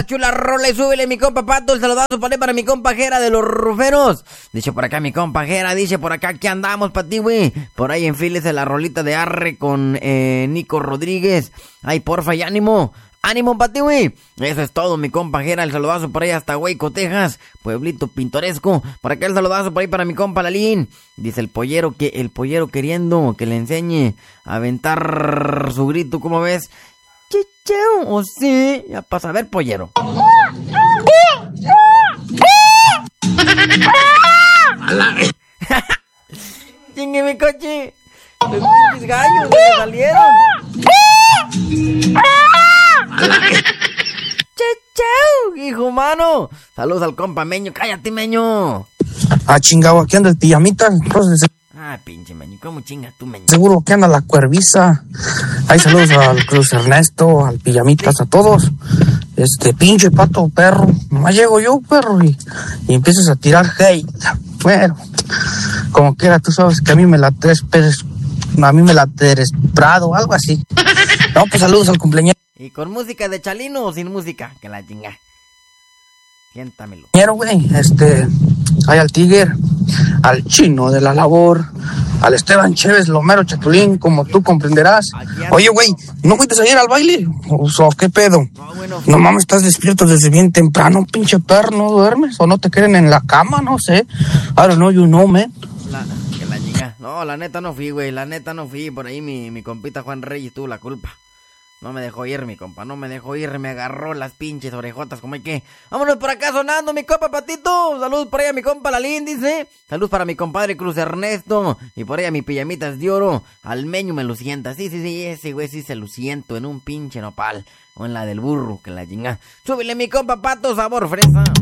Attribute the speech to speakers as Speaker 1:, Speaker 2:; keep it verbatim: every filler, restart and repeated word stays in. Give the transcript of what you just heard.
Speaker 1: chula rola y súbele mi compa Pato, el saludazo para, para mi compa Jera de los Ruferos. Dice por acá mi compa Jera, dice por acá que andamos pa' ti, güey. Por ahí enfílese la rolita de Arre con eh, Nico Rodríguez. Ay, porfa y ánimo. ¡Ánimo pa' ti, güey! Eso es todo, mi compa Jera. El saludazo por ahí hasta Hueco, Texas. Pueblito pintoresco. Por acá el saludazo por ahí para mi compa Lalín. Dice el pollero que el pollero queriendo que le enseñe a aventar su grito, ¿cómo ves? Chicheo, o sí. Ya pasa a ver, pollero. Chingue mi coche. Los pinches gallos me salieron. Chau, hijo mano. Saludos al compa Meño. Cállate, Meño.
Speaker 2: Ah, chingado, aquí anda el pijamita. Entonces,
Speaker 1: ah, pinche Meño. ¿Cómo chingas tú, Meño?
Speaker 2: seguro que anda la cuerviza. Hay saludos al Cruz Ernesto, al pijamitas, a todos. Este, pinche Pato, perro. Nomás llego yo, perro, y, y empiezas a tirar hate. Bueno, como quiera, tú sabes que a mí me la tres peces. A mí me la eres Prado, algo así. No, pues saludos al cumpleañero.
Speaker 1: ¿Y con música de Chalino o sin música? Que la chinga. Siéntamelo.
Speaker 2: güey, este, hay al Tiger, al Chino de la Labor, al Esteban Chévez, Lomero Chatulín, como tú comprenderás. Oye, güey, ¿no fuiste ayer al baile? O sea, ¿qué pedo?
Speaker 1: No, bueno.
Speaker 2: No mames, estás despierto desde bien temprano, pinche perro, ¿no duermes? ¿O no te quieren en la cama? No sé. I don't know, you know, man.
Speaker 1: La, que la chinga. No, la neta no fui, güey, la neta no fui. Por ahí mi, mi compita Juan Reyes tuvo la culpa. No me dejó ir, mi compa, no me dejó ir, me agarró las pinches orejotas, como hay que. Vámonos por acá sonando, mi compa Patito. Saludos por ahí a mi compa Lalín, dice. Saludos para mi compadre Cruz Ernesto. Y por ahí a mi pijamitas de oro. Al Meño me lo sienta. Sí, sí, sí, ese güey sí se lo siento en un pinche nopal. O en la del burro, que la chinga. Súbele mi compa Pato, sabor fresa.